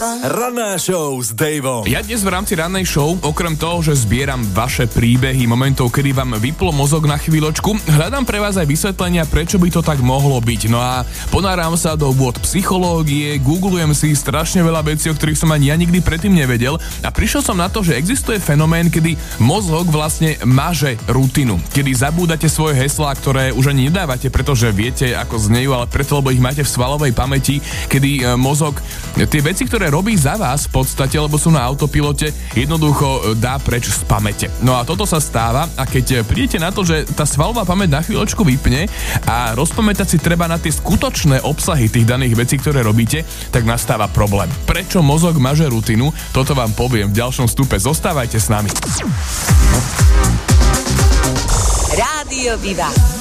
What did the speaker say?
Ranná show s Davom. Ja dnes v rámci rannej show, okrem toho, že zbieram vaše príbehy momentov, kedy vám vyplo mozog na chvíľočku, hľadám pre vás aj vysvetlenia, prečo by to tak mohlo byť. No a ponáram sa do vôd psychológie, googlujem si strašne veľa vecí, o ktorých som ani ja nikdy predtým nevedel a prišiel som na to, že existuje fenomén, kedy mozog vlastne maže rutinu. Kedy zabúdate svoje heslá, ktoré už ani nedávate, pretože viete, ako znejú, ale preto, lebo ich máte v svalovej pamäti, kedy mozog tie veci, ktoré robí za vás v podstate, lebo sú na autopilote, jednoducho dá preč z pamäte. No a toto sa stáva a keď prídete na to, že tá svalová pamäť na chvíľočku vypne a rozpamätať si treba na tie skutočné obsahy tých daných vecí, ktoré robíte, tak nastáva problém. Prečo mozog maže rutinu? Toto vám poviem v ďalšom vstupe. Zostávajte s nami. Rádio Viva.